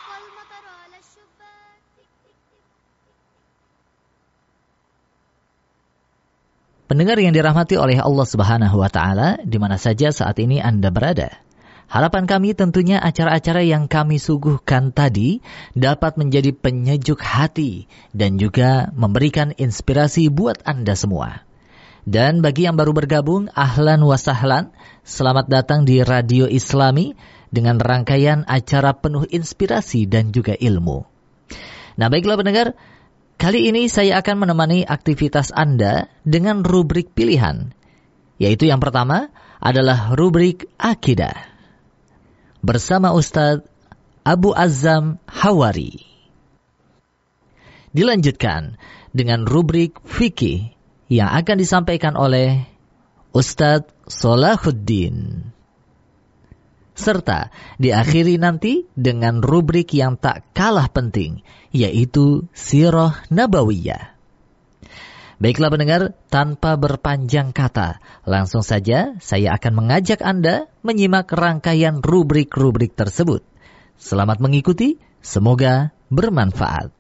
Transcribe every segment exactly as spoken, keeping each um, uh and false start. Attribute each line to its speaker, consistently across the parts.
Speaker 1: Pendengar yang dirahmati oleh Allah Subhanahu wa taala, di mana saja saat ini Anda berada. Harapan kami tentunya acara-acara yang kami suguhkan tadi dapat menjadi penyejuk hati dan juga memberikan inspirasi buat Anda semua. Dan bagi yang baru bergabung, ahlan wa sahlan, selamat datang di Radio Islami dengan rangkaian acara penuh inspirasi dan juga ilmu. Nah, baiklah pendengar, kali ini saya akan menemani aktivitas Anda dengan rubrik pilihan, yaitu yang pertama adalah rubrik Akidah bersama Ustadz Abu Azzam Hawari. Dilanjutkan dengan rubrik Fikih yang akan disampaikan oleh Ustadz Salahuddin. Serta diakhiri nanti dengan rubrik yang tak kalah penting, yaitu Sirah Nabawiyah. Baiklah pendengar, tanpa berpanjang kata, langsung saja saya akan mengajak Anda menyimak rangkaian rubrik-rubrik tersebut. Selamat mengikuti, semoga bermanfaat.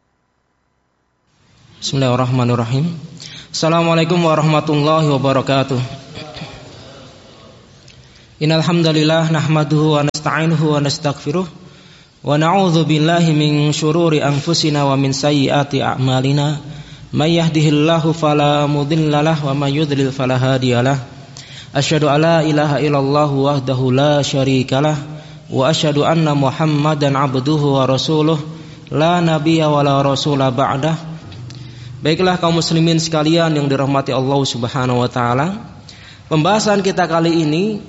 Speaker 2: Bismillahirrahmanirrahim. Assalamualaikum warahmatullahi wabarakatuh. Innal hamdalillah nahmaduhu wa nasta'inuhu wa nastaghfiruh wa na'udzu billahi min syururi anfusina wa min sayyiati a'malina. May yahdihillahu fala mudhillalah wa may yudlil fala hadiyalah. Asyhadu an la ilaha illallah wahdahu la syarikalah wa asyhadu anna Muhammadan abduhu wa rasuluh la nabiyya wa la rasula ba'dah. Baiklah kaum muslimin sekalian yang dirahmati Allah Subhanahu wa taala, pembahasan kita kali ini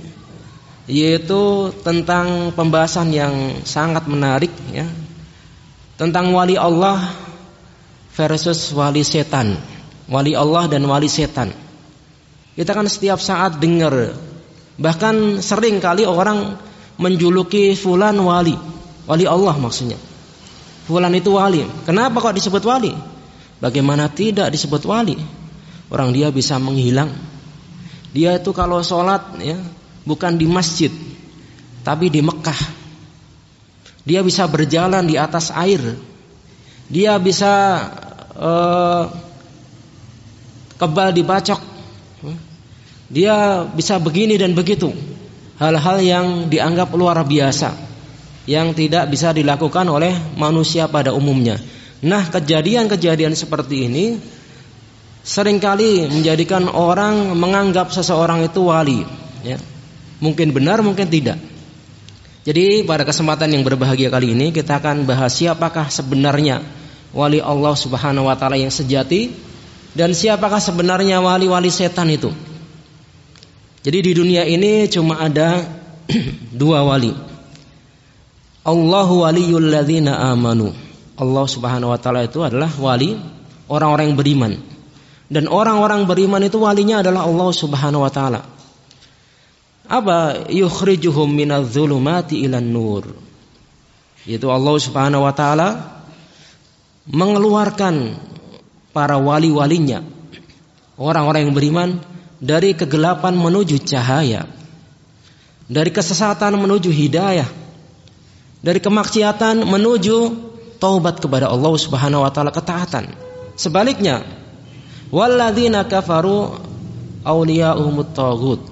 Speaker 2: yaitu tentang pembahasan yang sangat menarik ya, tentang wali Allah versus wali setan, wali Allah dan wali setan. Kita kan setiap saat dengar, bahkan sering kali orang menjuluki fulan wali, wali Allah maksudnya. Fulan itu wali. Kenapa kok disebut wali? Bagaimana tidak disebut wali? Orang dia bisa menghilang. Dia itu kalau sholat ya, bukan di masjid, tapi di Mekah. Dia bisa berjalan di atas air. Dia bisa uh, kebal dibacok. Dia bisa begini dan begitu. Hal-hal yang dianggap luar biasa, yang tidak bisa dilakukan oleh manusia pada umumnya. Nah, kejadian-kejadian seperti ini seringkali menjadikan orang menganggap seseorang itu wali ya. Mungkin benar, mungkin tidak. Jadi pada kesempatan yang berbahagia kali ini kita akan bahas siapakah sebenarnya wali Allah Subhanahu wa taala yang sejati dan siapakah sebenarnya wali-wali setan itu. Jadi di dunia ini cuma ada dua wali. Allahu waliyul ladzina amanu. Allah Subhanahu wa taala itu adalah wali orang-orang yang beriman. Dan orang-orang beriman itu walinya adalah Allah Subhanahu wa taala. Apa? Yukhrijuhum minadh-dhulumati ilan nur. Yaitu Allah Subhanahu wa taala mengeluarkan para wali-walinya, orang-orang yang beriman, dari kegelapan menuju cahaya, dari kesesatan menuju hidayah, dari kemaksiatan menuju taubat kepada Allah Subhanahu wa taala, ketaatan. Sebaliknya, walladzina kafaru awliya'uhumut taghut.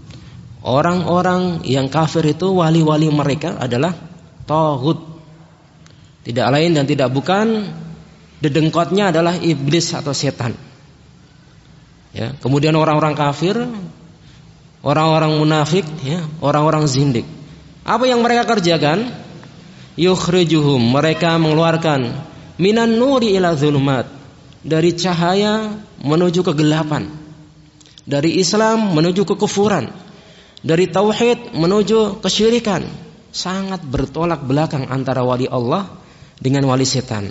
Speaker 2: Orang-orang yang kafir itu wali-wali mereka adalah taghut. Tidak lain dan tidak bukan, dedengkotnya adalah iblis atau setan. Ya, kemudian orang-orang kafir, orang-orang munafik, ya, orang-orang zindik. Apa yang mereka kerjakan? Yukhrijuhum, mereka mengeluarkan minan nuri ila dzulumat, dari cahaya menuju kegelapan, dari Islam menuju kekufuran, dari tauhid menuju kesyirikan. Sangat bertolak belakang antara wali Allah dengan wali setan.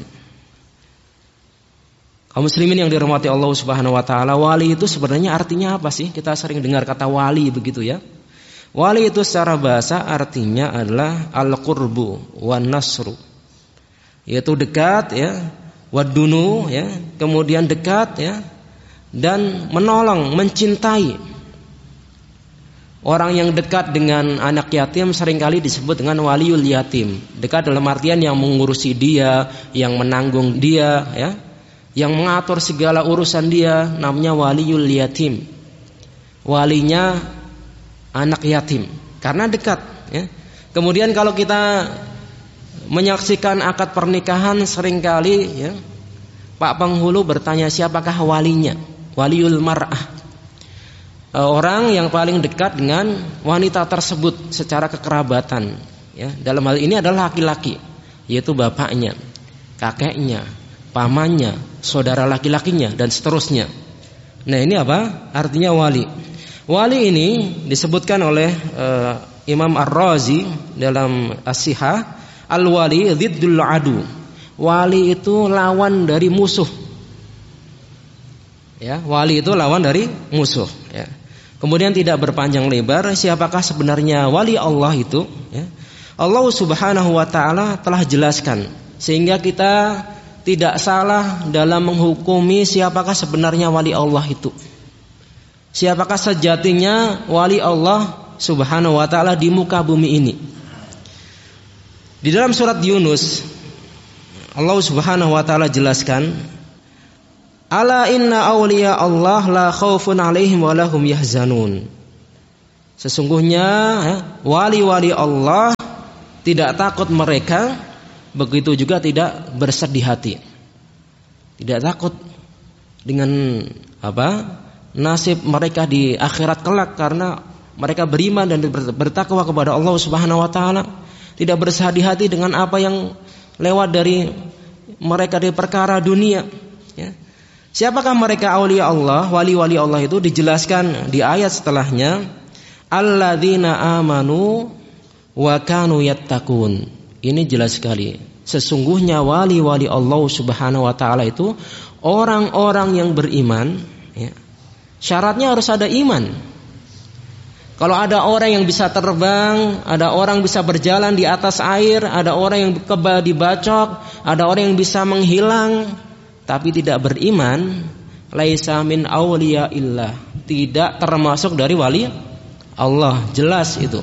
Speaker 2: Kaum muslimin yang dirahmati Allah Subhanahu wa taala, wali itu sebenarnya artinya apa sih? Kita sering dengar kata wali begitu ya. Wali itu secara bahasa artinya adalah al-qurbu wan nasru. Yaitu dekat ya, wadunu ya, kemudian dekat ya, dan menolong, mencintai. Orang yang dekat dengan anak yatim seringkali disebut dengan waliul yatim. Dekat dalam artian yang mengurusi dia, yang menanggung dia, ya, yang mengatur segala urusan dia, namanya waliul yatim. Walinya anak yatim, karena dekat. Ya. Kemudian kalau kita menyaksikan akad pernikahan, seringkali ya, Pak penghulu bertanya siapakah walinya, waliul mar'ah. Orang yang paling dekat dengan wanita tersebut secara kekerabatan, ya, dalam hal ini adalah laki-laki, yaitu bapaknya, kakeknya, pamannya, saudara laki-lakinya, dan seterusnya. Nah ini apa? Artinya wali. Wali ini disebutkan oleh uh, Imam Ar-Razi dalam As-Sihah, al-wali dziddul adu. Wali itu lawan dari musuh. Ya, wali itu lawan dari musuh, ya. Kemudian tidak berpanjang lebar, siapakah sebenarnya wali Allah itu? Ya. Allah Subhanahu wa ta'ala telah jelaskan, sehingga kita tidak salah dalam menghukumi siapakah sebenarnya wali Allah itu. Siapakah sejatinya wali Allah Subhanahu wa ta'ala di muka bumi ini. Di dalam surat Yunus, Allah Subhanahu wa ta'ala jelaskan, ala inna awliya Allah la khaufun alaihim wa lahum yahzanun. Sesungguhnya wali-wali Allah tidak takut mereka, begitu juga tidak bersedih hati. Tidak takut dengan apa? Nasib mereka di akhirat kelak, karena mereka beriman dan bertakwa kepada Allah Subhanahu wa taala. Tidak bersedih hati dengan apa yang lewat dari mereka di perkara dunia, ya. Siapakah mereka aulia Allah, wali-wali Allah itu dijelaskan di ayat setelahnya, alladzina amanu wa kanu yattaqun. Ini jelas sekali. Sesungguhnya wali-wali Allah Subhanahu wa taala itu orang-orang yang beriman, ya. Syaratnya harus ada iman. Kalau ada orang yang bisa terbang, ada orang bisa berjalan di atas air, ada orang yang kebal dibacok, ada orang yang bisa menghilang, tapi tidak beriman, laisa min auliya illah, tidak termasuk dari wali Allah, jelas itu.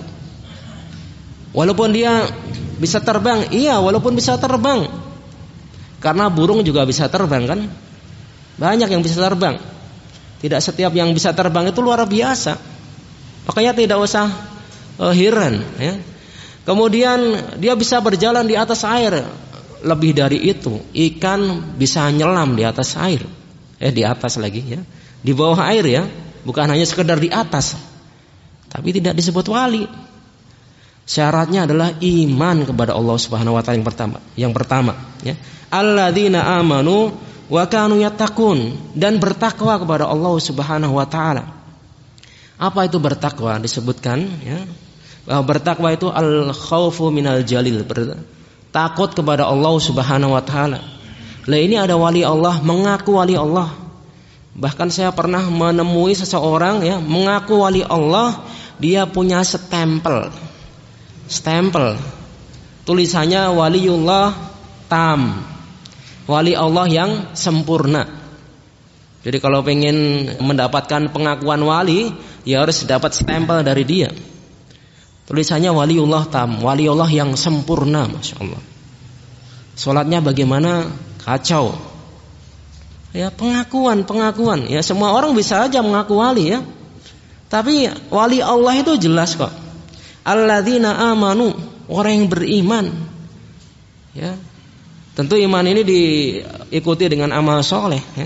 Speaker 2: Walaupun dia bisa terbang, iya walaupun bisa terbang, karena burung juga bisa terbang kan, banyak yang bisa terbang. Tidak setiap yang bisa terbang itu luar biasa, makanya tidak usah uh, heran, ya. Kemudian dia bisa berjalan di atas air. Lebih dari itu, ikan bisa nyelam di atas air, eh di atas lagi, ya, di bawah air, ya, bukan hanya sekedar di atas, tapi tidak disebut wali. Syaratnya adalah iman kepada Allah Subhanahu wa taala yang pertama, yang pertama, ya, alladzina amanu wa kanu yattaqun, dan bertakwa kepada Allah Subhanahu wa taala. Apa itu bertakwa? Disebutkan, ya, bahwa bertakwa itu al khaufu minal jalil, takut kepada Allah Subhanahu wa taala. Lah ini ada wali Allah mengaku wali Allah. Bahkan saya pernah menemui seseorang, ya, mengaku wali Allah, dia punya stempel. Stempel. Tulisannya waliullah tam. Wali Allah yang sempurna. Jadi kalau pengen mendapatkan pengakuan wali, ya harus dapat stempel dari dia. Tulisannya waliullah tam, waliullah yang sempurna, masya Allah. Sholatnya bagaimana? Kacau. Ya, pengakuan, pengakuan. Ya, semua orang bisa aja mengaku wali, ya. Tapi wali Allah itu jelas kok. Alladzina amanu, orang yang beriman. Ya. Tentu iman ini diikuti dengan amal soleh, ya.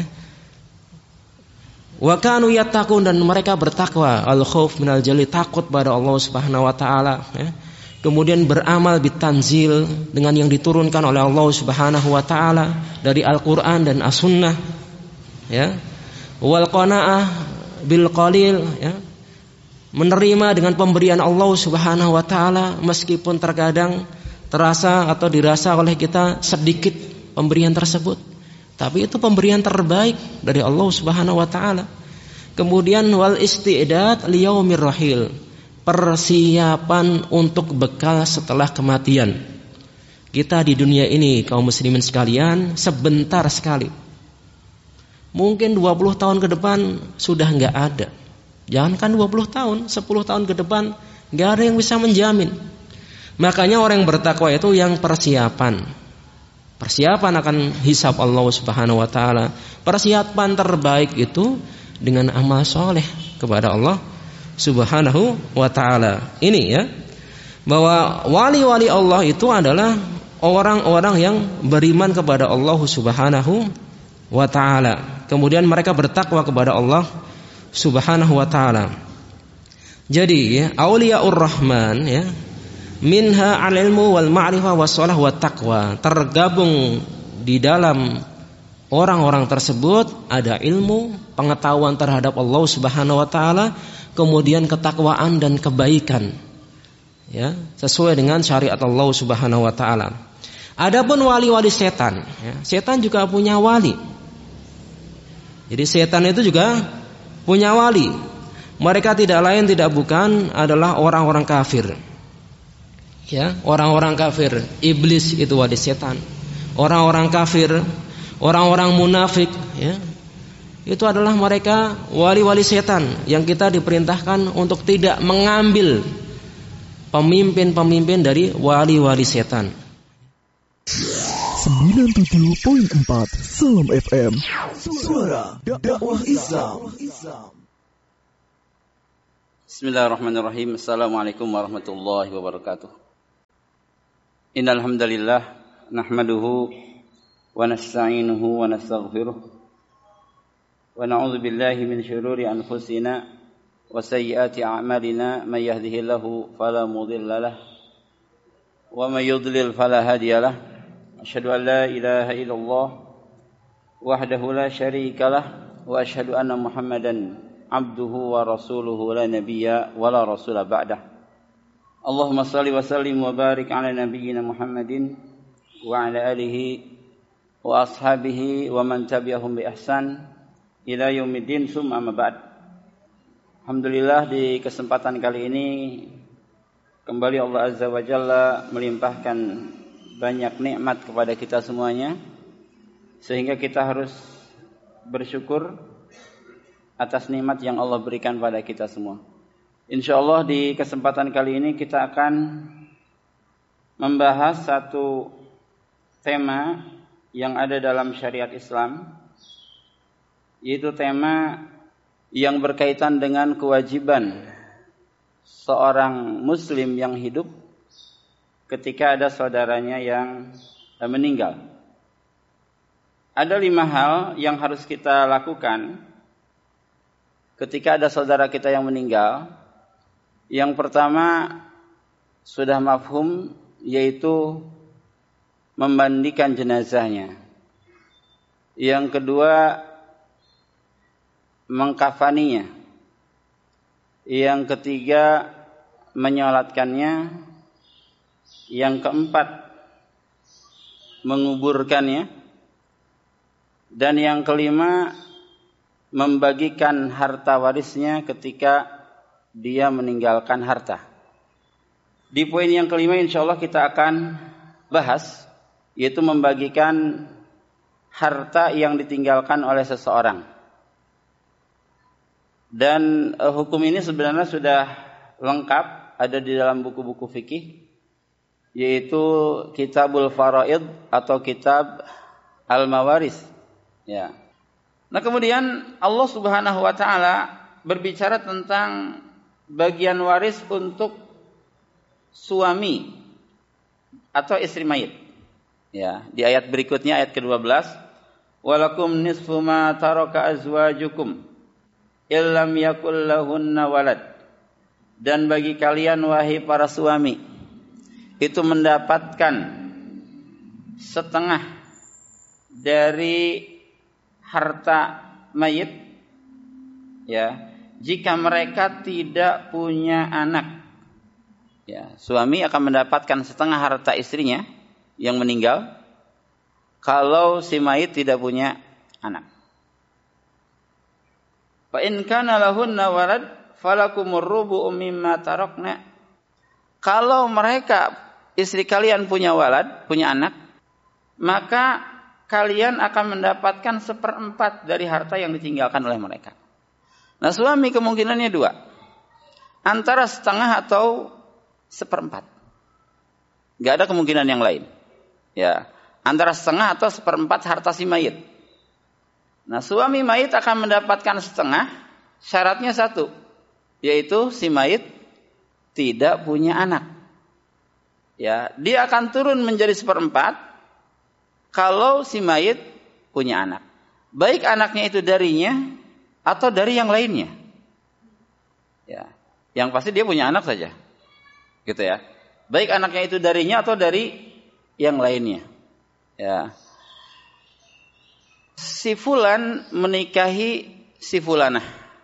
Speaker 2: Wa kanu yattaqun, dan mereka bertakwa, al khauf minal jalil, takut pada Allah Subhanahu wa taala, ya. Kemudian beramal bitanzil, dengan yang diturunkan oleh Allah Subhanahu wa taala dari Al-Qur'an dan As-Sunnah, ya. Wal qanaah bil qalil, ya. Menerima dengan pemberian Allah Subhanahu wa taala meskipun terkadang terasa atau dirasa oleh kita sedikit pemberian tersebut, tapi itu pemberian terbaik dari Allah Subhanahu wa taala. Kemudian wal istidad liyaumir rahil, persiapan untuk bekal setelah kematian. Kita di dunia ini kaum muslimin sekalian sebentar sekali. Mungkin dua puluh tahun ke depan sudah enggak ada. Jangankan dua puluh tahun, sepuluh tahun ke depan enggak ada yang bisa menjamin. Makanya orang yang bertakwa itu yang persiapan. Persiapan akan hisab Allah Subhanahu wa taala. Persiapan terbaik itu dengan amal soleh kepada Allah Subhanahu wa taala. Ini ya, bahwa wali-wali Allah itu adalah orang-orang yang beriman kepada Allah Subhanahu wa taala. Kemudian mereka bertakwa kepada Allah Subhanahu wa taala. Jadi ya, auliyaur rahman ya, minha al-ilmu wal ma'rifah was shalah wat taqwa. Tergabung di dalam orang-orang tersebut ada ilmu, pengetahuan terhadap Allah Subhanahu wa taala, kemudian ketakwaan dan kebaikan. Ya, sesuai dengan syariat Allah Subhanahu wa taala. Adapun wali-wali setan, ya, setan juga punya wali. Jadi setan itu juga punya wali. Mereka tidak lain tidak bukan adalah orang-orang kafir. Ya, orang-orang kafir. Iblis itu wali setan. Orang-orang kafir, orang-orang munafik, ya, itu adalah mereka wali-wali setan yang kita diperintahkan untuk tidak mengambil pemimpin-pemimpin dari wali-wali setan.
Speaker 3: sembilan puluh tujuh koma empat Salam F M, suara dakwah Islam.
Speaker 4: Bismillahirrahmanirrahim. Assalamualaikum warahmatullahi wabarakatuh. Innal hamdalillah nahmaduhu wa nasta'inuhu wa nastaghfiruh wa na'udzu billahi min shururi anfusina wa sayyiati a'malina may yahdihillahu fala mudilla lahu wa may yudlil fala hadiya lahu. Asyhadu an la ilaha illallah wahdahu la syarika lah wa asyhadu anna Muhammadan abduhu wa rasuluhu la nabiyya wa la rasula ba'dah. Allahumma shalli wa sallim wa barik ala nabiyyina Muhammadin wa ala alihi wa ashabihi wa man tabi'ahum bi ihsan ila yaumiddin, summa amma ba'd. Alhamdulillah, di kesempatan kali ini kembali Allah Azza wa Jalla melimpahkan banyak nikmat kepada kita semuanya, sehingga kita harus bersyukur atas nikmat yang Allah berikan pada kita semua. Insyaallah di kesempatan kali ini kita akan membahas satu tema yang ada dalam syariat Islam, yaitu tema yang berkaitan dengan kewajiban seorang muslim yang hidup ketika ada saudaranya yang meninggal. Ada lima hal yang harus kita lakukan ketika ada saudara kita yang meninggal. Yang pertama sudah mafhum, yaitu memandikan jenazahnya. Yang kedua mengkafaninya. Yang ketiga menyolatkannya. Yang keempat menguburkannya. Dan yang kelima membagikan harta warisnya ketika dia meninggalkan harta. Di poin yang kelima insyaallah kita akan bahas, yaitu membagikan harta yang ditinggalkan oleh seseorang. Dan uh, hukum ini sebenarnya sudah lengkap ada di dalam buku-buku fikih, yaitu Kitabul Faraid atau Kitab Al-Mawaris. Ya. Nah, kemudian Allah Subhanahu wa taala berbicara tentang bagian waris untuk suami atau istri mayit. Ya, di ayat berikutnya ayat kedua belas, walakum nisfu ma taraka azwajukum illam yakul lahunna walad. Dan bagi kalian wahai para suami itu mendapatkan setengah dari harta mayit, ya, jika mereka tidak punya anak. Ya, suami akan mendapatkan setengah harta istrinya yang meninggal kalau si mayit tidak punya anak. Fa in kana lahunna walad falakumur rubu'u mimma tarakna. Kalau mereka istri kalian punya walad, punya anak, maka kalian akan mendapatkan seperempat dari harta yang ditinggalkan oleh mereka. Nah, suami kemungkinannya dua. Antara setengah atau seperempat. Gak ada kemungkinan yang lain. Ya, antara setengah atau seperempat harta si mayit. Nah, suami mayit akan mendapatkan setengah, syaratnya satu, yaitu si mayit tidak punya anak. Ya, dia akan turun menjadi seperempat kalau si mayit punya anak. Baik anaknya itu darinya atau dari yang lainnya. Ya, yang pasti dia punya anak saja. Gitu ya. Baik anaknya itu darinya atau dari yang lainnya. Ya. Si fulan menikahi si fulanah.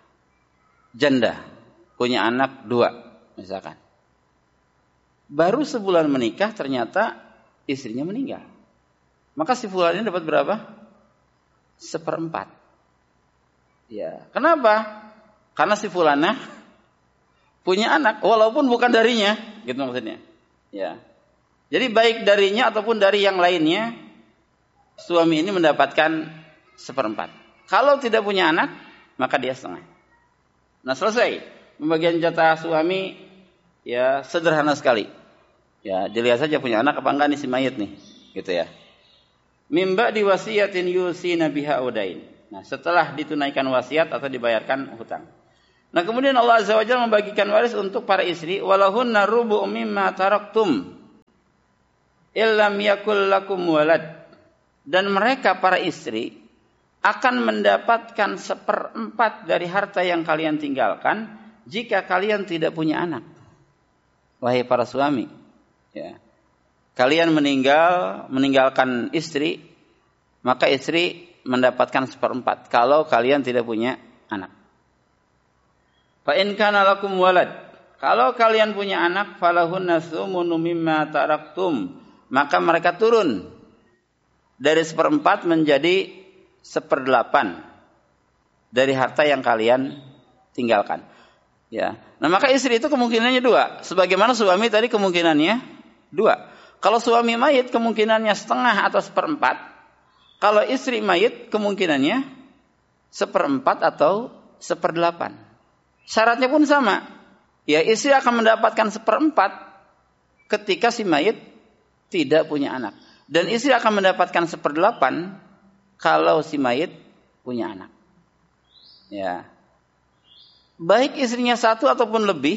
Speaker 4: Janda. Punya anak dua. Misalkan. Baru sebulan menikah ternyata istrinya meninggal. Maka si fulan ini dapat berapa? Seperempat. Ya. Kenapa? Karena si fulanah punya anak. Walaupun bukan darinya. Gitu maksudnya. Ya. Jadi baik darinya ataupun dari yang lainnya, suami ini mendapatkan seperempat. Kalau tidak punya anak, maka dia setengah. Nah, selesai. Pembagian jatah suami ya sederhana sekali. Ya, dilihat saja punya anak apa enggak nih si mayit nih, gitu ya. Mimba diwasiyatin yusina biha udain. Nah, setelah ditunaikan wasiat atau dibayarkan hutang. Nah, kemudian Allah Azza wa Jalla membagikan waris untuk para istri, walahunna rubu'u mimma taraktum illam yakul lakum walad. Dan mereka para istri akan mendapatkan seperempat dari harta yang kalian tinggalkan jika kalian tidak punya anak. Wahai para suami, ya. Kalian meninggal, meninggalkan istri, maka istri mendapatkan seperempat kalau kalian tidak punya anak. Fa in kana lakum walad, kalau kalian punya anak, falahunna tsumunu mimma taraktum, maka mereka turun dari seperempat menjadi seperdelapan dari harta yang kalian tinggalkan. Ya. Nah, maka istri itu kemungkinannya dua, sebagaimana suami tadi kemungkinannya dua. Kalau suami mayit kemungkinannya setengah atau seperempat. Kalau istri mayit kemungkinannya seperempat atau seperdelapan. Syaratnya pun sama. Ya, istri akan mendapatkan seperempat ketika si mayit tidak punya anak. Dan istri akan mendapatkan seperdelapan kalau si mayit punya anak. Ya. Baik istrinya satu ataupun lebih,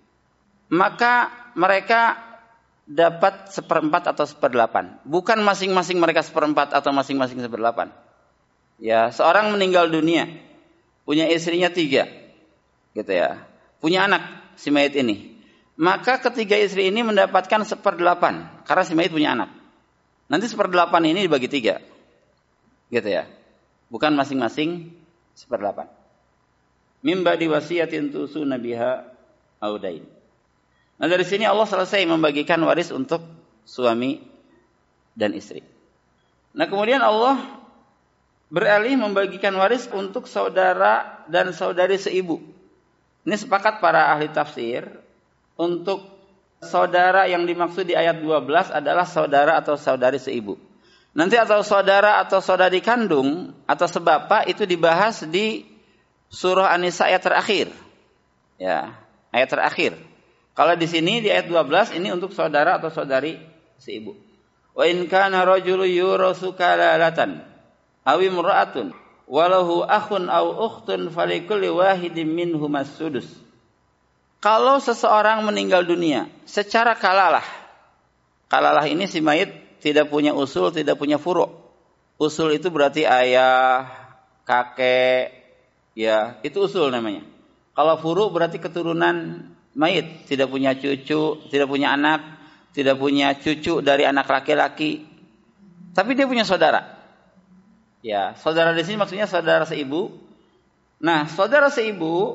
Speaker 4: maka mereka dapat seperempat atau seperdelapan. Bukan masing-masing mereka seperempat atau masing-masing seperdelapan. Ya, seorang meninggal dunia, punya istrinya tiga. Gitu ya, punya anak si mayit ini, maka ketiga istri ini mendapatkan seperdelapan karena si mayit punya anak. Nanti seperdelapan ini dibagi tiga, gitu ya, bukan masing-masing seperdelapan. Mimba diwasiyatin tusuna biha audain. Nah, dari sini Allah selesai membagikan waris untuk suami dan istri. Nah, kemudian Allah beralih membagikan waris untuk saudara dan saudari seibu. Ini sepakat para ahli tafsir, untuk saudara yang dimaksud di ayat dua belas adalah saudara atau saudari seibu. Nanti atau saudara atau saudari kandung atau sebapa itu dibahas di surah An-Nisa ayat terakhir. Ya, ayat terakhir. Kalau di sini di ayat dua belas ini untuk saudara atau saudari seibu. Wa in kana rajulu yurasu kalalatan aw imra'atun walahu akhun aw ukhtun falikulli wahidin minhum as-sudus. Kalau seseorang meninggal dunia secara kalalah. Kalalah ini si mayit tidak punya usul, tidak punya furu'. Usul itu berarti ayah, kakek, ya, itu usul namanya. Kalau furu' berarti keturunan mayit, tidak punya cucu, tidak punya anak, tidak punya cucu dari anak laki-laki. Tapi dia punya saudara. Ya, saudara di sini maksudnya saudara seibu. Nah, saudara seibu,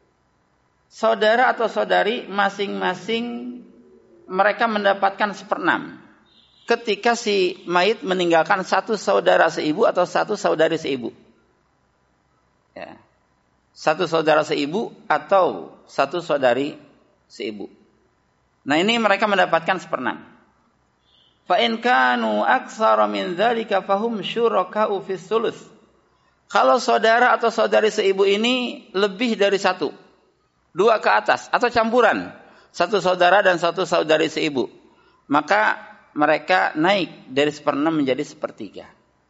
Speaker 4: saudara atau saudari masing-masing mereka mendapatkan seperenam. Ketika si mayit meninggalkan satu saudara seibu atau satu saudari seibu. Ya. Satu saudara seibu atau satu saudari seibu. Nah, ini mereka mendapatkan seperenam. Fa in kanu aktsara min dzalika fahum syuraka'u fis sulus. Kalau saudara atau saudari seibu ini lebih dari satu, dua ke atas, atau campuran, satu saudara dan satu saudari seibu, maka mereka naik dari seperenam menjadi sepertiga.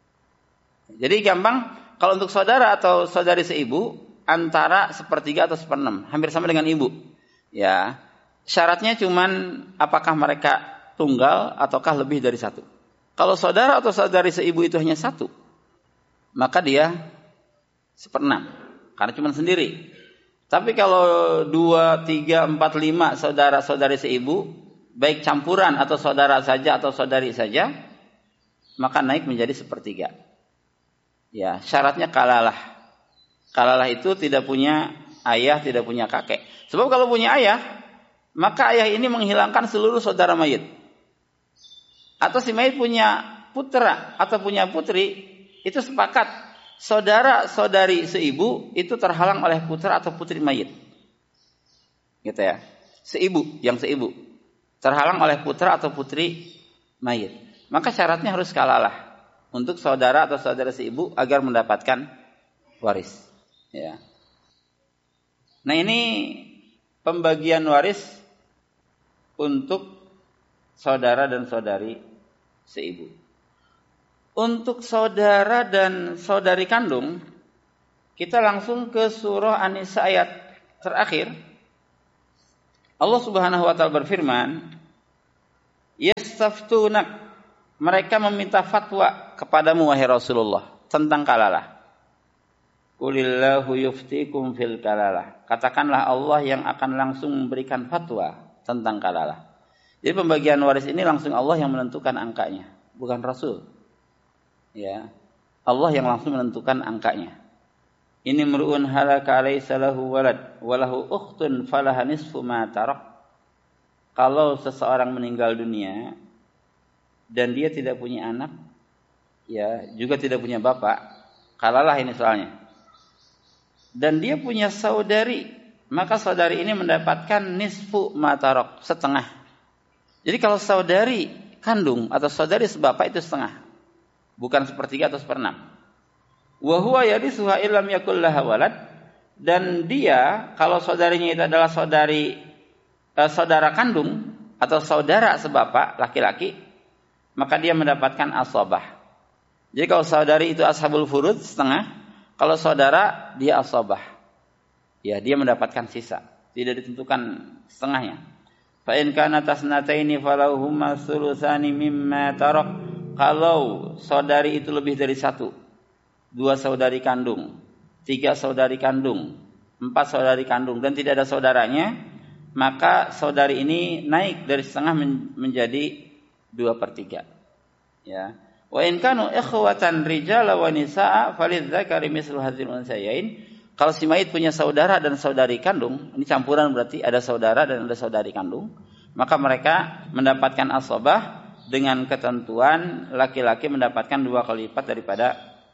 Speaker 4: Jadi gampang, kalau untuk saudara atau saudari seibu, antara sepertiga atau seperenam, hampir sama dengan ibu. Ya, syaratnya cuman apakah mereka tunggal ataukah lebih dari satu. Kalau saudara atau saudari seibu itu hanya satu, maka dia seperenam, karena cuma sendiri. Tapi kalau dua, tiga, empat, lima saudara saudari seibu, baik campuran atau saudara saja atau saudari saja, maka naik menjadi sepertiga. Ya, syaratnya kalalah. Kalalah itu tidak punya ayah, tidak punya kakek. Sebab kalau punya ayah, maka ayah ini menghilangkan seluruh saudara mayit. Atau si mayit punya putra atau punya putri, itu sepakat saudara saudari seibu itu terhalang oleh putra atau putri mayit. Gitu ya. Seibu, yang seibu terhalang oleh putra atau putri mayit. Maka syaratnya harus kalalah untuk saudara atau saudara seibu agar mendapatkan waris. Ya. Nah, ini pembagian waris untuk saudara dan saudari seibu. Untuk saudara dan saudari kandung, kita langsung ke surah An-Nisa ayat terakhir. Allah Subhanahu wa taala berfirman, "Yastaftunak," mereka meminta fatwa kepadamu wahai Rasulullah tentang kalalah. Qulillahu yuftikum fil kalalah. Katakanlah Allah yang akan langsung memberikan fatwa tentang kalalah. Jadi pembagian waris ini langsung Allah yang menentukan angkanya, bukan Rasul. Ya, Allah yang langsung menentukan angkanya. Ini mru'un halaka alaysa lahu walad wa lahu ukhtun falaha nisfu ma tarak. Kalau seseorang meninggal dunia dan dia tidak punya anak, ya, juga tidak punya bapak, kalalah ini soalnya. Dan dia punya saudari, maka saudari ini mendapatkan nisfu ma tarak, setengah. Jadi kalau saudari kandung atau saudari sebapak itu setengah, bukan sepertiga atau seperenam. Wa huwa yarisuha illam yakul laha walad, dan dia kalau saudarinya itu adalah saudari eh, saudara kandung atau saudara sebapak laki-laki, maka dia mendapatkan asabah. Jadi kalau saudari itu ashabul furud setengah, kalau saudara dia asabah. Ya, dia mendapatkan sisa, tidak ditentukan setengahnya. Fa in kana tasnataini falahuma thulutsani mimma tarak. Kalau saudari itu lebih dari satu, dua saudari kandung, tiga saudari kandung, empat saudari kandung, dan tidak ada saudaranya, maka saudari ini naik dari setengah menjadi dua per tiga. Ya. Wa in kanu ikhwatan rijala wa nisaa falidzakari mislu hadzal unsayain. Kalau si mayit punya saudara dan saudari kandung, ini campuran berarti ada saudara dan ada saudari kandung, maka mereka mendapatkan asabah dengan ketentuan laki-laki mendapatkan dua kali lipat daripada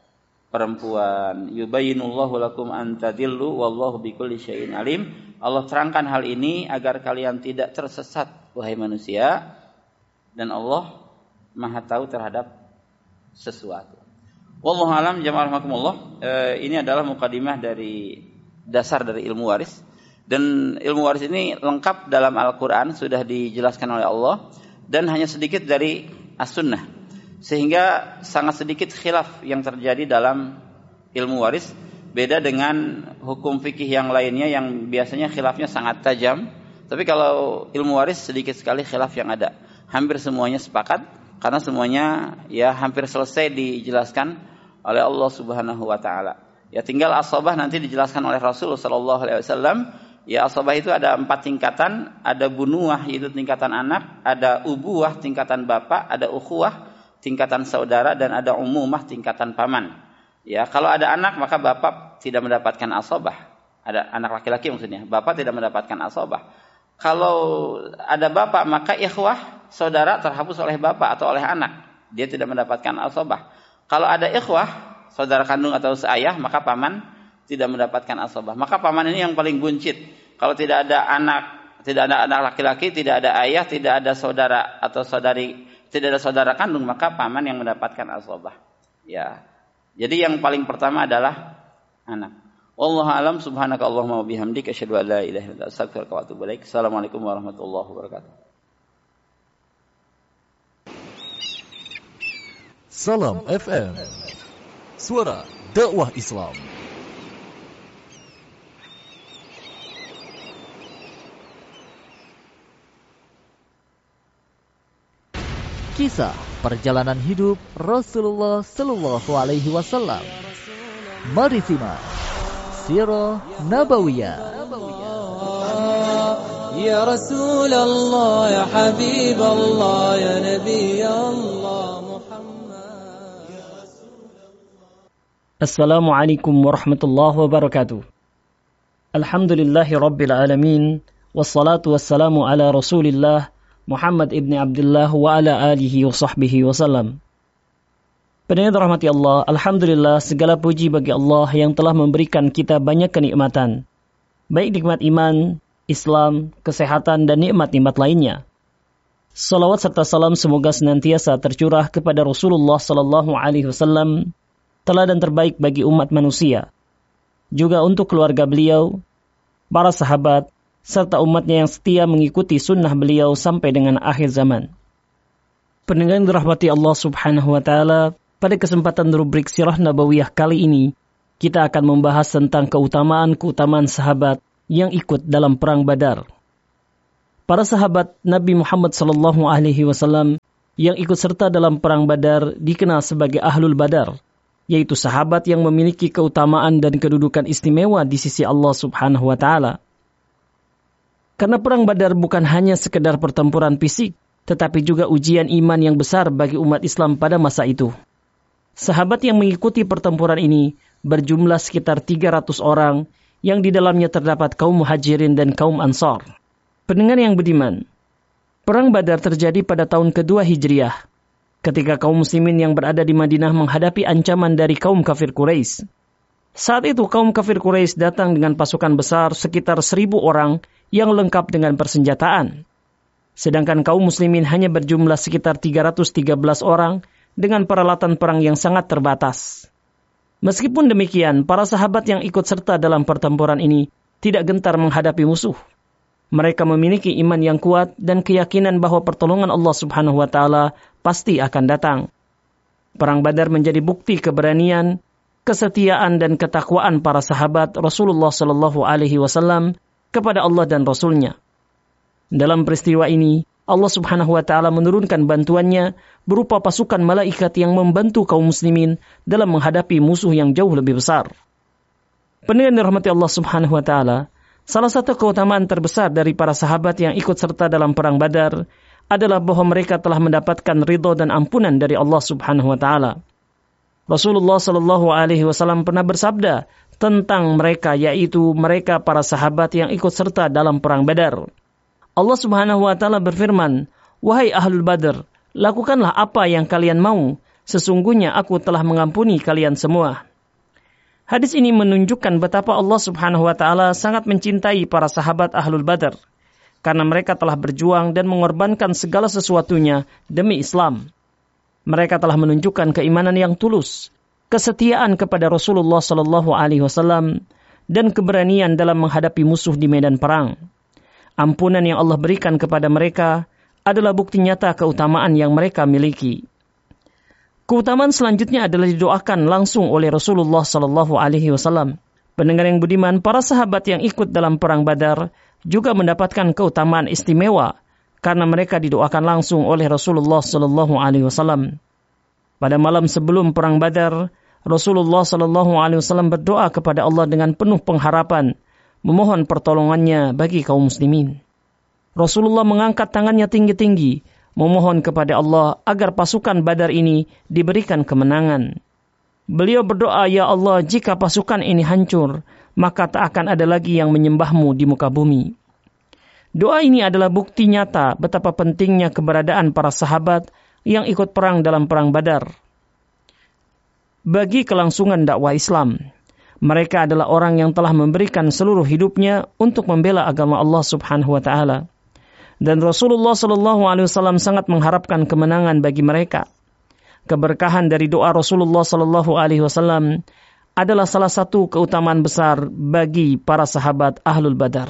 Speaker 4: perempuan. Yubayyinullahu lakum an tadillu wallahu bikulli syai'in alim. Allah terangkan hal ini agar kalian tidak tersesat wahai manusia, dan Allah Maha tahu terhadap sesuatu. Wallahu alam, jamaah rahimakumullah. Eh, ini adalah mukadimah dari dasar dari ilmu waris, dan ilmu waris ini lengkap dalam Al-Qur'an, sudah dijelaskan oleh Allah, dan hanya sedikit dari as-sunnah, sehingga sangat sedikit khilaf yang terjadi dalam ilmu waris. Beda dengan hukum fikih yang lainnya yang biasanya khilafnya sangat tajam, tapi kalau ilmu waris sedikit sekali khilaf yang ada. Hampir semuanya sepakat, karena semuanya ya hampir selesai dijelaskan oleh Allah Subhanahu wa taala. Ya, tinggal asabah nanti dijelaskan oleh Rasulullah sallallahu alaihi wasallam. Ya, asabah itu ada empat tingkatan, ada bunuah yaitu tingkatan anak, ada ubuwah tingkatan bapak, ada ukhuwah tingkatan saudara, dan ada umumah tingkatan paman. Ya, kalau ada anak maka bapak tidak mendapatkan asabah. Ada anak laki-laki maksudnya, bapak tidak mendapatkan asabah. Kalau ada bapak maka ikhwah, saudara terhapus oleh bapak atau oleh anak, dia tidak mendapatkan asabah. Kalau ada ikhwah, saudara kandung atau seayah, maka paman tidak mendapatkan asabah. Maka paman ini yang paling buncit. Kalau tidak ada anak, tidak ada anak laki-laki, tidak ada ayah, tidak ada saudara atau saudari, tidak ada saudara kandung, maka paman yang mendapatkan asabah. Ya. Jadi yang paling pertama adalah anak. Wallahu a'lam, subhanaka Allahumma wa bihamdika asyhadu an la ilaha illa anta astaghfiruka wa atubu ilaik. Assalamualaikum warahmatullahi wabarakatuh.
Speaker 3: Salam F M, suara dakwah Islam.
Speaker 1: Kisah perjalanan hidup Rasulullah Sallallahu Alaihi Wasallam. Mari simak Sirah Nabawiyah.
Speaker 5: Ya Rasulullah, ya Habiballah, ya Nabi Allah Muhammad.
Speaker 6: Assalamualaikum warahmatullahi wabarakatuh. Alhamdulillahi rabbil alamin, wassalatu wassalamu ala Rasulillah Muhammad ibn Abdullah wa ala alihi wa sahbihi wasallam. Pendengar rahmati Allah, alhamdulillah segala puji bagi Allah yang telah memberikan kita banyak kenikmatan, baik nikmat iman, Islam, kesehatan dan nikmat-nikmat lainnya. Salawat serta salam semoga senantiasa tercurah kepada Rasulullah sallallahu alaihi wasallam, teladan terbaik bagi umat manusia. Juga untuk keluarga beliau, para sahabat, serta umatnya yang setia mengikuti sunnah beliau sampai dengan akhir zaman. Pendengar yang dirahmati Allah subhanahu wa ta'ala, pada kesempatan rubrik Sirah Nabawiyah kali ini, kita akan membahas tentang keutamaan-keutamaan sahabat yang ikut dalam Perang Badar. Para sahabat Nabi Muhammad sallallahu alaihi wasallam yang ikut serta dalam Perang Badar dikenal sebagai Ahlul Badar, yaitu sahabat yang memiliki keutamaan dan kedudukan istimewa di sisi Allah subhanahu wa ta'ala. Karena Perang Badar bukan hanya sekedar pertempuran fisik, tetapi juga ujian iman yang besar bagi umat Islam pada masa itu. Sahabat yang mengikuti pertempuran ini berjumlah sekitar tiga ratus orang, yang di dalamnya terdapat kaum Muhajirin dan kaum Ansar. Pendengar yang budiman, Perang Badar terjadi pada tahun kedua Hijriah, ketika kaum muslimin yang berada di Madinah menghadapi ancaman dari kaum kafir Quraisy. Saat itu kaum kafir Quraisy datang dengan pasukan besar sekitar seribu orang yang lengkap dengan persenjataan. Sedangkan kaum muslimin hanya berjumlah sekitar tiga ratus tiga belas orang dengan peralatan perang yang sangat terbatas. Meskipun demikian, para sahabat yang ikut serta dalam pertempuran ini tidak gentar menghadapi musuh. Mereka memiliki iman yang kuat dan keyakinan bahwa pertolongan Allah subhanahu wa ta'ala pasti akan datang. Perang Badar menjadi bukti keberanian, kesetiaan dan ketakwaan para sahabat Rasulullah sallallahu alaihi wasallam kepada Allah dan Rasul-Nya. Dalam peristiwa ini, Allah subhanahu wa ta'ala menurunkan bantuannya berupa pasukan malaikat yang membantu kaum muslimin dalam menghadapi musuh yang jauh lebih besar. Pendengar dirahmati Allah subhanahu wa ta'ala, salah satu keutamaan terbesar dari para sahabat yang ikut serta dalam Perang Badar adalah bahwa mereka telah mendapatkan ridha dan ampunan dari Allah subhanahu wa ta'ala. Rasulullah sallallahu alaihi wasallam pernah bersabda tentang mereka, yaitu mereka para sahabat yang ikut serta dalam Perang Badar. Allah subhanahu wa ta'ala berfirman, "Wahai Ahlul Badar, lakukanlah apa yang kalian mau, sesungguhnya aku telah mengampuni kalian semua." Hadis ini menunjukkan betapa Allah subhanahu wa ta'ala sangat mencintai para sahabat Ahlul Badar, karena mereka telah berjuang dan mengorbankan segala sesuatunya demi Islam. Mereka telah menunjukkan keimanan yang tulus, kesetiaan kepada Rasulullah sallallahu alaihi wasallam, dan keberanian dalam menghadapi musuh di medan perang. Ampunan yang Allah berikan kepada mereka adalah bukti nyata keutamaan yang mereka miliki. Keutamaan selanjutnya adalah didoakan langsung oleh Rasulullah sallallahu alaihi wasallam. Pendengar yang budiman, para sahabat yang ikut dalam Perang Badar juga mendapatkan keutamaan istimewa karena mereka didoakan langsung oleh Rasulullah sallallahu alaihi wasallam. Pada malam sebelum Perang Badar, Rasulullah sallallahu alaihi wasallam berdoa kepada Allah dengan penuh pengharapan, memohon pertolongannya bagi kaum muslimin. Rasulullah mengangkat tangannya tinggi-tinggi, memohon kepada Allah agar pasukan Badar ini diberikan kemenangan. Beliau berdoa, "Ya Allah, jika pasukan ini hancur, maka tak akan ada lagi yang menyembahmu di muka bumi." Doa ini adalah bukti nyata betapa pentingnya keberadaan para sahabat yang ikut perang dalam Perang Badar bagi kelangsungan dakwah Islam. Mereka adalah orang yang telah memberikan seluruh hidupnya untuk membela agama Allah subhanahu wa ta'ala. Dan Rasulullah sallallahu alaihi wasallam sangat mengharapkan kemenangan bagi mereka. keberkahan dari doa Rasulullah sallallahu alaihi wasallam adalah salah satu keutamaan besar bagi para sahabat Ahlul Badar.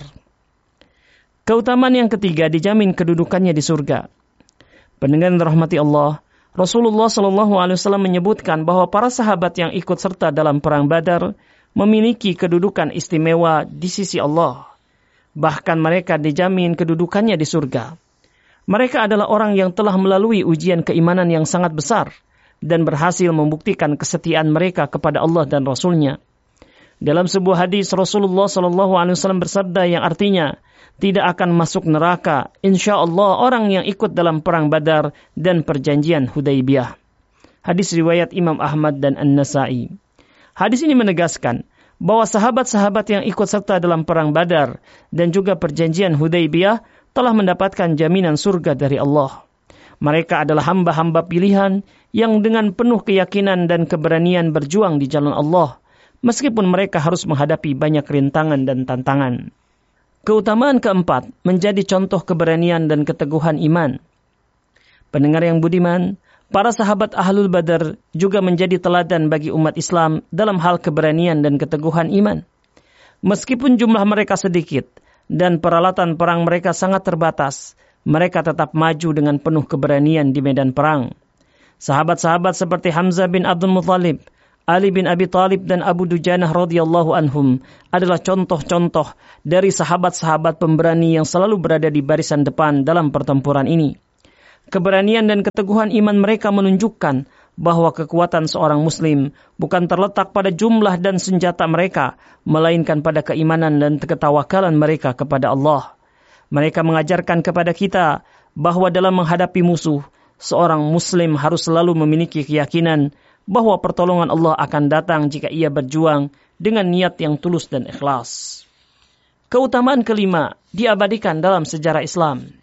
Speaker 6: Keutamaan yang ketiga dijamin kedudukannya di surga. Pendengar yang dirahmati Allah, Rasulullah sallallahu alaihi wasallam menyebutkan bahwa para sahabat yang ikut serta dalam perang Badar memiliki kedudukan istimewa di sisi Allah. Bahkan mereka dijamin kedudukannya di surga. Mereka adalah orang yang telah melalui ujian keimanan yang sangat besar dan berhasil membuktikan kesetiaan mereka kepada Allah dan Rasul-Nya. Dalam sebuah hadis Rasulullah sallallahu alaihi wasallam bersabda yang artinya, tidak akan masuk neraka insya Allah orang yang ikut dalam perang Badar dan perjanjian Hudaybiyah. Hadis riwayat Imam Ahmad dan An-Nasai. Hadis ini menegaskan bahwa sahabat-sahabat yang ikut serta dalam perang Badar dan juga perjanjian Hudaybiyah telah mendapatkan jaminan surga dari Allah. Mereka adalah hamba-hamba pilihan yang dengan penuh keyakinan dan keberanian berjuang di jalan Allah, meskipun mereka harus menghadapi banyak rintangan dan tantangan. Keutamaan keempat menjadi contoh keberanian dan keteguhan iman. Pendengar yang budiman, para sahabat Ahlul Badar juga menjadi teladan bagi umat Islam dalam hal keberanian dan keteguhan iman. Meskipun jumlah mereka sedikit dan peralatan perang mereka sangat terbatas, mereka tetap maju dengan penuh keberanian di medan perang. Sahabat-sahabat seperti Hamzah bin Abdul Muthalib, Ali bin Abi Thalib dan Abu Dujanah radhiyallahu anhum adalah contoh-contoh dari sahabat-sahabat pemberani yang selalu berada di barisan depan dalam pertempuran ini. Keberanian dan keteguhan iman mereka menunjukkan bahwa kekuatan seorang muslim bukan terletak pada jumlah dan senjata mereka, melainkan pada keimanan dan ketawakalan mereka kepada Allah. Mereka mengajarkan kepada kita bahwa dalam menghadapi musuh, seorang muslim harus selalu memiliki keyakinan bahwa pertolongan Allah akan datang jika ia berjuang dengan niat yang tulus dan ikhlas. Keutamaan kelima diabadikan dalam sejarah Islam.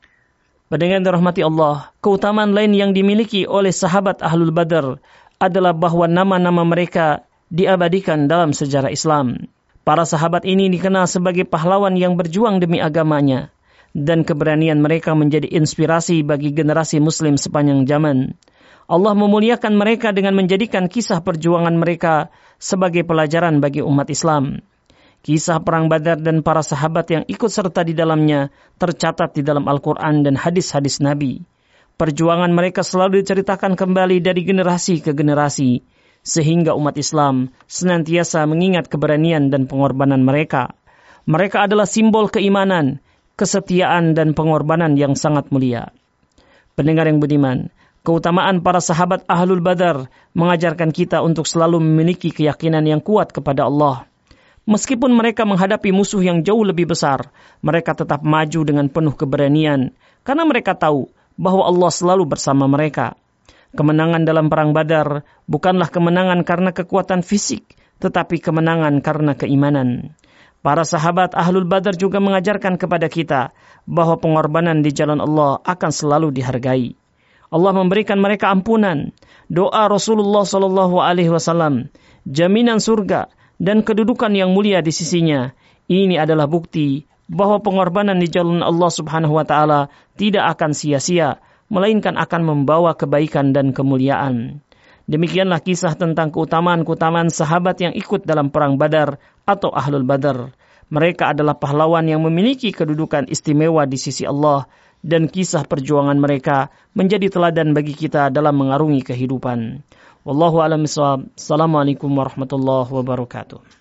Speaker 6: Dengan dirahmati Allah, keutamaan lain yang dimiliki oleh sahabat Ahlul Badar adalah bahwa nama-nama mereka diabadikan dalam sejarah Islam. Para sahabat ini dikenal sebagai pahlawan yang berjuang demi agamanya, dan keberanian mereka menjadi inspirasi bagi generasi muslim sepanjang zaman. Allah memuliakan mereka dengan menjadikan kisah perjuangan mereka sebagai pelajaran bagi umat Islam. Kisah perang Badar dan para sahabat yang ikut serta di dalamnya tercatat di dalam Al-Quran dan hadis-hadis Nabi. Perjuangan mereka selalu diceritakan kembali dari generasi ke generasi, sehingga umat Islam senantiasa mengingat keberanian dan pengorbanan mereka. Mereka adalah simbol keimanan, kesetiaan dan pengorbanan yang sangat mulia. Pendengar yang budiman, keutamaan para sahabat Ahlul Badar mengajarkan kita untuk selalu memiliki keyakinan yang kuat kepada Allah. Meskipun mereka menghadapi musuh yang jauh lebih besar, mereka tetap maju dengan penuh keberanian, karena mereka tahu bahwa Allah selalu bersama mereka. Kemenangan dalam perang Badar bukanlah kemenangan karena kekuatan fisik, tetapi kemenangan karena keimanan. Para sahabat Ahlul Badar juga mengajarkan kepada kita bahwa pengorbanan di jalan Allah akan selalu dihargai. Allah memberikan mereka ampunan, doa Rasulullah sallallahu alaihi wasallam, jaminan surga, dan kedudukan yang mulia di sisinya. Ini adalah bukti bahwa pengorbanan di jalan Allah Subhanahu wa taala tidak akan sia-sia, melainkan akan membawa kebaikan dan kemuliaan. Demikianlah kisah tentang keutamaan-keutamaan sahabat yang ikut dalam perang Badar atau Ahlul Badar. Mereka adalah pahlawan yang memiliki kedudukan istimewa di sisi Allah, dan kisah perjuangan mereka menjadi teladan bagi kita dalam mengarungi kehidupan. Wallahu a'lam bishawab. Assalamualaikum warahmatullahi wabarakatuh.